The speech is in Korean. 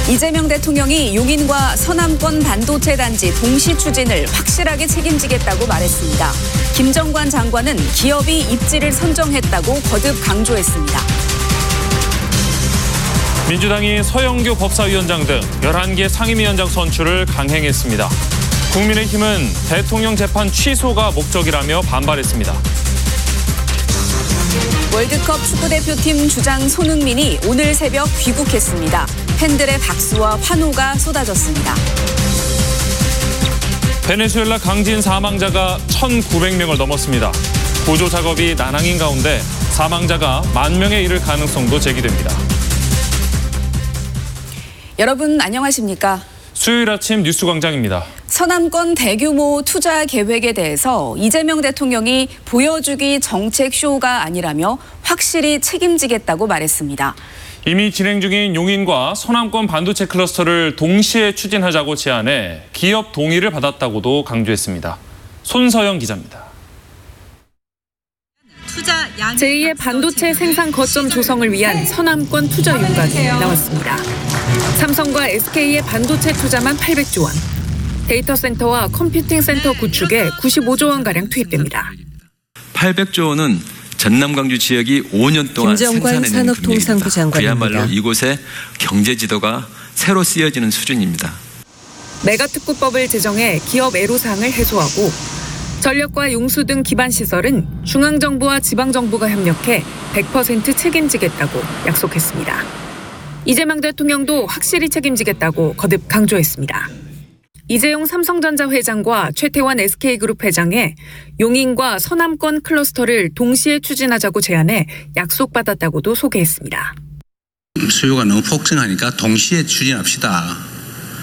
이재명 대통령이 용인과 서남권 반도체 단지 동시 추진을 확실하게 책임지겠다고 말했습니다. 김정관 장관은 기업이 입지를 선정했다고 거듭 강조했습니다. 민주당이 서영교 법사위원장 등 11개 상임위원장 선출을 강행했습니다. 국민의힘은 대통령 재판 취소가 목적이라며 반발했습니다. 월드컵 축구대표팀 주장 손흥민이 오늘 새벽 귀국했습니다. 팬들의 박수와 환호가 쏟아졌습니다. 베네수엘라 강진 사망자가 1,900명을 넘었습니다. 구조 작업이 난항인 가운데 사망자가 10,000명에 이를 가능성도 제기됩니다. 여러분 안녕하십니까? 수요일 아침 뉴스광장입니다. 서남권 대규모 투자 계획에 대해서 이재명 대통령이 보여주기 정책 쇼가 아니라며 확실히 책임지겠다고 말했습니다. 이미 진행 중인 용인과 서남권 반도체 클러스터를 동시에 추진하자고 제안해 기업 동의를 받았다고도 강조했습니다. 손서영 기자입니다. 제2의 반도체 생산 거점 조성을 위한 서남권 투자 윤곽이 나왔습니다. 삼성과 SK의 반도체 투자만 800조 원, 데이터 센터와 컴퓨팅 센터 구축에 95조 원가량 투입됩니다. 800조 원은 전남 광주 지역이 5년 동안 김정관 산업통상부 장관입니다. 그야말로 이곳의 경제 지도가 새로 쓰여지는 수준입니다. 메가특구법을 제정해 기업 애로사항을 해소하고 전력과 용수 등 기반 시설은 중앙정부와 지방정부가 협력해 100% 책임지겠다고 약속했습니다. 이재명 대통령도 확실히 책임지겠다고 거듭 강조했습니다. 이재용 삼성전자 회장과 최태원 SK그룹 회장의 용인과 서남권 클러스터를 동시에 추진하자고 제안해 약속받았다고도 소개했습니다. 수요가 너무 폭증하니까 동시에 추진합시다.